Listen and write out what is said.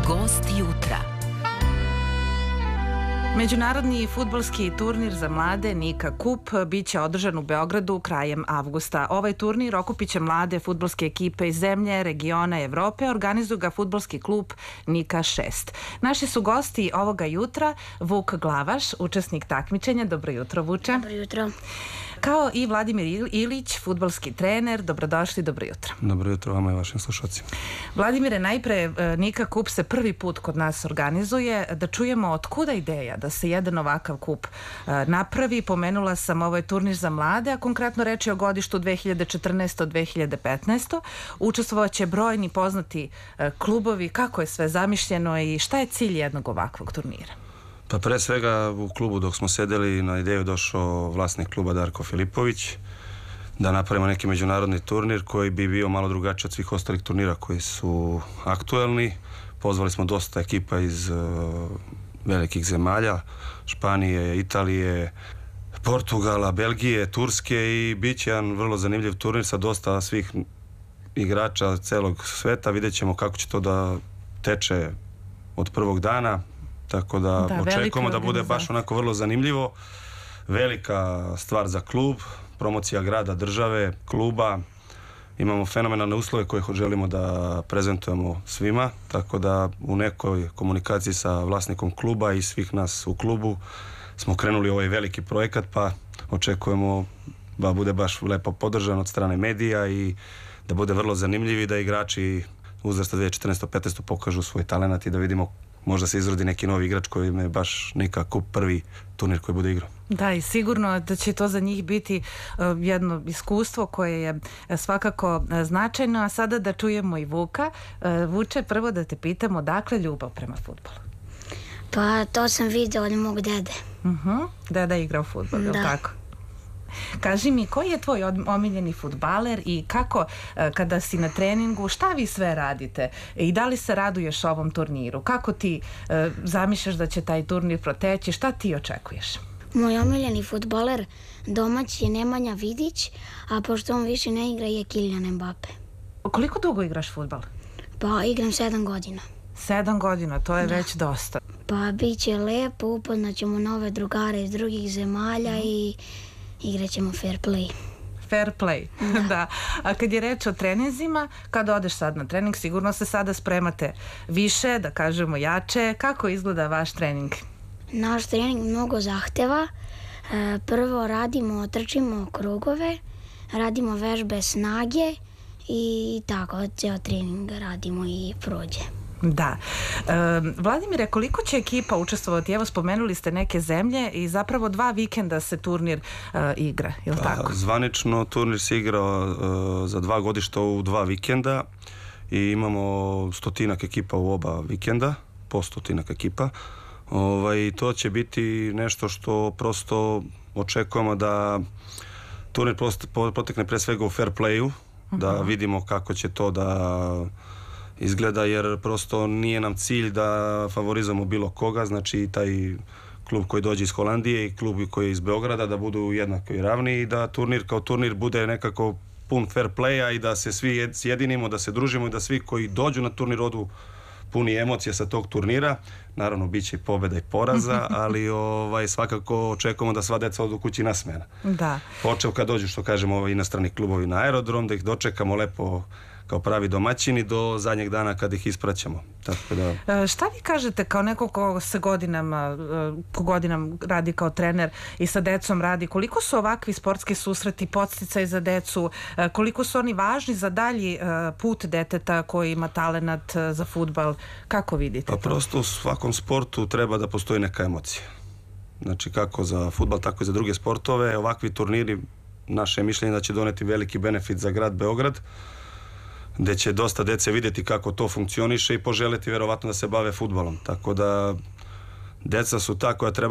Gost jutra. Međunarodni fudbalski turnir za mlade Nika Kup biće održan u Beogradu krajem avgusta. Ovaj turnir okupiće mlade fudbalske ekipe iz zemlje, regiona i Evrope. Organizuje ga fudbalski klub Nika 6. Naši su gosti ovoga jutra Vuk Glavaš, učesnik takmičenja. Dobro jutro, Vuče. Dobro jutro. Kao i Vladimir Ilić, fudbalski trener. Dobrodošli, dobro jutro. Dobro jutro vama i vašim slušalcima. Vladimire, najpre Nika Kup se prvi put kod nas organizuje. Da čujemo otkuda ideja da se jedan ovakav kup napravi. Pomenula sam, ovo je turnir za mlade, a konkretno reč je o godištu 2014-2015. Učestvovaće brojni poznati klubovi. Kako je sve zamišljeno i šta je cilj jednog ovakvog turnira? Pa pre svega u klubu dok smo sedeli na ideju došao vlasnik kluba Darko Filipović da napravimo neki međunarodni turnir koji bi bio malo drugačiji od svih ostalih turnira koji su aktuelni. Pozvali smo dosta ekipa iz velikih zemalja, Španije, Italije, Portugala, Belgije, Turske i bit će jedan vrlo zanimljiv turnir sa dosta svih igrača celog sveta. Vidjet ćemo kako će to da teče od prvog dana. Tako da očekujemo da bude baš onako vrlo zanimljivo. Velika stvar za klub, promocija grada, države, kluba. Imamo fenomenalne uslove koje želimo da prezentujemo svima, tako da u nekoj komunikaciji sa vlasnikom kluba i svih nas u klubu smo krenuli ovaj veliki projekat, pa očekujemo da bude baš lepo podržan od strane medija i da bude vrlo zanimljiv i da igrači uzrasta 2014-15 pokažu svoj talenat i da vidimo možda se izrodi neki novi igrač koji je baš Nika Kup prvi turnir koji bude igrao. Da, i sigurno da će to za njih biti jedno iskustvo koje je svakako značajno. A sada da čujemo i Vuka. Vuče, prvo da te pitamo, odakle ljubav prema fudbalu? Pa to sam vidio od mog dede. Deda igra u fudbal, je li tako? Kaži mi, koji je tvoj omiljeni fudbaler i kako kada si na treningu, šta vi sve radite i da li se raduješ ovom turniru? Kako ti zamišljaš da će taj turnir proteći? Šta ti očekuješ? Moj omiljeni fudbaler domaći je Nemanja Vidić, a pošto on više ne igra je Kylian Mbappe. Koliko dugo igraš fudbal? Pa igram 7 godina. 7 godina, to je već dosta. Pa bit će lepo, upoznaćemo nove drugare iz drugih zemalja i igrat ćemo fair play. Fair play, da. A kad je reč o treninzima, kada odeš sad na trening, sigurno se sada spremate više, da kažemo jače. Kako izgleda vaš trening? Naš trening mnogo zahteva. Prvo trčimo krugove, radimo vežbe snage i tako ceo trening radimo i prođe. Da. Vladimire, koliko će ekipa učestvovati? Evo, spomenuli ste neke zemlje i zapravo 2 vikenda se turnir igra, je li tako? Zvanično turnir se igra za 2 godišta u 2 vikenda i imamo 100-ak ekipa u oba vikenda, po 100-ak ekipa. I to će biti nešto što prosto očekujemo da turnir protekne pre svega u fair playu, da vidimo kako će to da izgleda, jer prosto nije nam cilj da favorizujemo bilo koga, znači taj klub koji dođe iz Holandije i klub koji je iz Beograda da budu jednako i ravni i da turnir kao turnir bude nekako pun fair playa i da se svi sjedinimo, da se družimo i da svi koji dođu na turnir odu puni emocije sa tog turnira. Naravno, bit će i pobjeda i poraza, ali svakako očekujemo da sva deca odu kući nasmejana. Da. Počeo kad dođu, što kažemo, inostrani klubovi na aerodrom, da ih dočekamo lepo kao pravi domaćini do zadnjeg dana kad ih ispraćamo. Tako da... Šta vi kažete kao neko ko godinama radi kao trener i sa decom radi, koliko su ovakvi sportski susreti podsticaj za decu, koliko su oni važni za dalji put deteta koji ima talenat za fudbal? Kako vidite to? Pa prosto u svakom sportu treba da postoji neka emocija. Znači kako za fudbal, tako i za druge sportove. Ovakvi turniri, naše mišljenje da će doneti veliki benefit za grad Beograd, gde će dosta dece vidjeti kako to funkcioniše i poželeti verovatno da se bave fudbalom. Tako da deca su ta koja treba